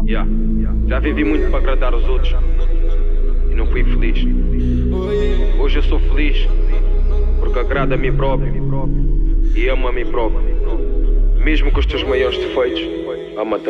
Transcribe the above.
Já vivi muito para agradar os outros e não fui feliz. Hoje eu sou feliz porque agrado a mim próprio e amo a mim próprio. Mesmo com os teus maiores defeitos, ama-te.